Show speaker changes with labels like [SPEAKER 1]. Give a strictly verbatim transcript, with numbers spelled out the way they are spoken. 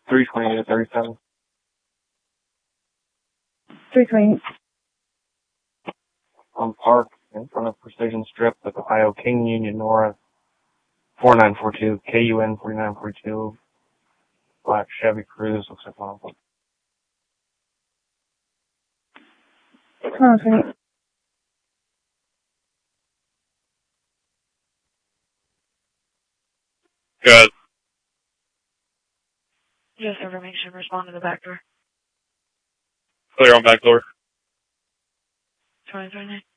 [SPEAKER 1] three twenty-eight to thirty-seven.
[SPEAKER 2] three twenty.
[SPEAKER 1] On Park, in front of Precision Strip with Ohio King Union North, four nine four two, K U N forty-nine forty-two, black Chevy Cruze, looks like one of them.
[SPEAKER 2] twelve twenty.
[SPEAKER 3] Good.
[SPEAKER 4] Just information, respond to the back door.
[SPEAKER 3] Clear on back door.
[SPEAKER 4] twenty twenty-nine.